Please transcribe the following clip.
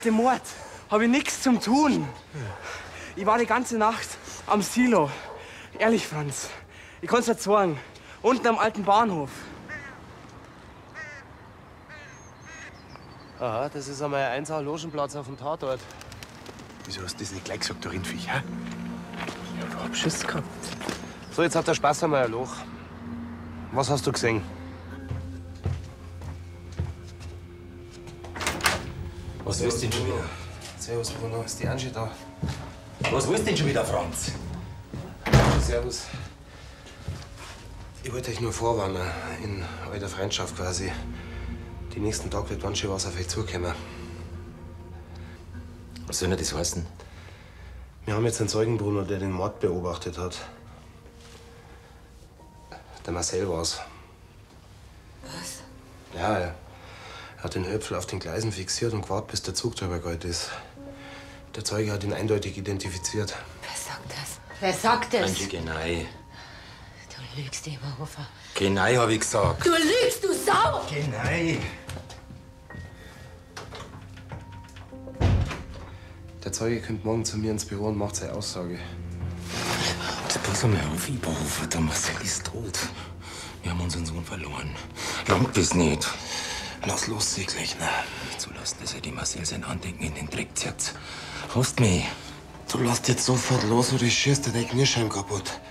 Dem Mord habe ich nichts zum tun. Ich war die ganze Nacht am Silo. Ehrlich, Franz. Ich kann's dir sagen. Unten am alten Bahnhof. Aha, das ist einmal ein 1er Logenplatz auf dem Tatort. Wieso hast du das nicht gleich gesagt, du Rindviech, hä? Ja, du hab Schiss gehabt. So, jetzt hat der Spaß einmal ein Loch. Was hast du gesehen? Was willst du denn schon wieder? Servus, Bruno. Ist die Angie da? Was willst du denn schon wieder, Franz? Servus. Ich wollte euch nur vorwarnen, in eurer Freundschaft quasi. Die nächsten Tage wird dann schon was auf euch zukommen. Was soll denn das heißen? Wir haben jetzt einen Zeugen, Bruno, der den Mord beobachtet hat. Der Marcel war's. Was? Ja, er hat den Höpfel auf den Gleisen fixiert und gewartet, bis der Zug drüber gegangen ist. Der Zeuge hat ihn eindeutig identifiziert. Wer sagt das? Wer sagt das? Angie, Genei. Du lügst, Eberhofer. Genei, hab ich gesagt. Du lügst, du Sau! Genei. Der Zeuge kommt morgen zu mir ins Büro und macht seine Aussage. Jetzt pass mal auf, Eberhofer, der Marcel ist tot. Wir haben unseren Sohn verloren. Langt das nicht. Lass los, Sieglich, ne? Zulassen, dass er die Marcel sein Andenken in den Dreck zieht. Hast mich. Du lässt jetzt sofort los oder ich schieß dir den Kniescheiben kaputt.